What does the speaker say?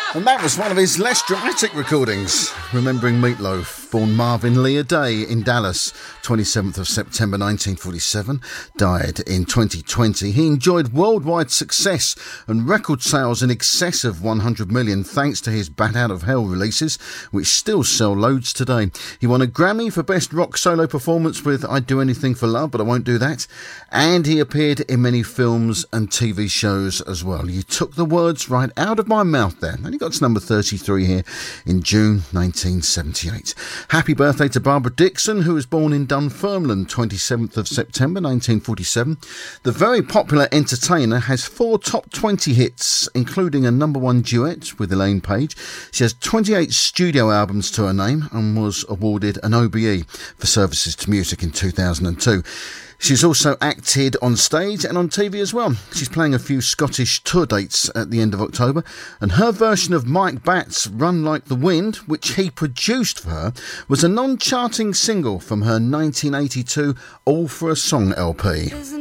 And that was one of his less dramatic recordings, remembering Meatloaf, born Marvin Lee Day in Dallas, 27th of September 1947, died in 2020. He enjoyed worldwide success and record sales in excess of 100 million thanks to his Bat Out of Hell releases, which still sell loads today. He won a Grammy for Best Rock Solo Performance with I'd Do Anything for Love, but I Won't Do That. And he appeared in many films and TV shows as well. You took the words right out of my mouth there. And he got to number 33 here in June 1978. Happy birthday to Barbara Dixon, who was born in Dunfermline, 27th of September 1947. The very popular entertainer has 4 top 20 hits, including a number 1 duet with Elaine Page. She has 28 studio albums to her name and was awarded an OBE for services to music in 2002. She's also acted on stage and on TV as well. She's playing a few Scottish tour dates at the end of October, and her version of Mike Batt's Run Like the Wind, which he produced for her, was a non-charting single from her 1982 All for a Song LP.